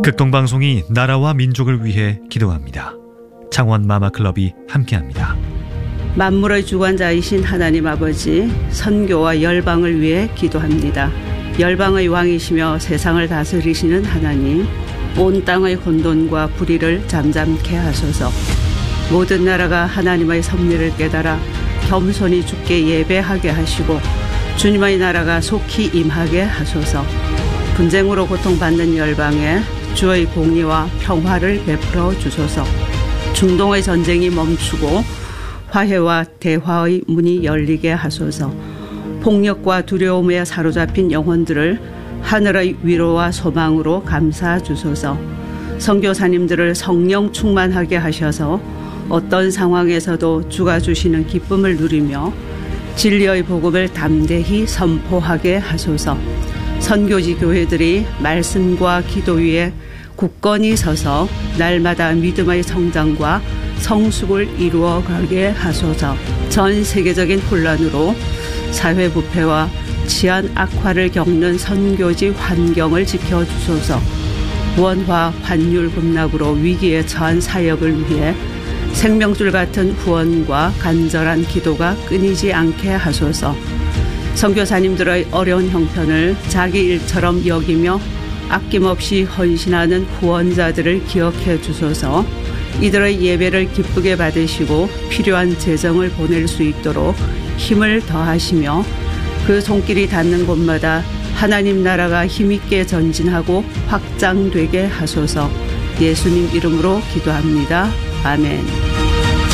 극동방송이 나라와 민족을 위해 기도합니다. 창원 마마클럽이 함께합니다. 만물의 주관자이신 하나님 아버지, 선교와 열방을 위해 기도합니다. 열방의 왕이시며 세상을 다스리시는 하나님, 온 땅의 혼돈과 불의를 잠잠케 하소서. 모든 나라가 하나님의 섭리를 깨달아 겸손히 주께 예배하게 하시고 주님의 나라가 속히 임하게 하소서. 분쟁으로 고통받는 열방에 주의 공의와 평화를 베풀어 주소서. 중동의 전쟁이 멈추고 화해와 대화의 문이 열리게 하소서. 폭력과 두려움에 사로잡힌 영혼들을 하늘의 위로와 소망으로 감싸 주소서. 선교사님들을 성령 충만하게 하셔서 어떤 상황에서도 주가 주시는 기쁨을 누리며 진리의 복음을 담대히 선포하게 하소서. 선교지 교회들이 말씀과 기도 위에 굳건히 서서 날마다 믿음의 성장과 성숙을 이루어가게 하소서. 전 세계적인 혼란으로 사회 부패와 치안 악화를 겪는 선교지 환경을 지켜주소서. 원화 환율 급락으로 위기에 처한 사역을 위해 생명줄 같은 후원과 간절한 기도가 끊이지 않게 하소서. 선교사님들의 어려운 형편을 자기 일처럼 여기며 아낌없이 헌신하는 후원자들을 기억해 주소서. 이들의 예배를 기쁘게 받으시고 필요한 재정을 보낼 수 있도록 힘을 더하시며 그 손길이 닿는 곳마다 하나님 나라가 힘있게 전진하고 확장되게 하소서. 예수님 이름으로 기도합니다. 아멘.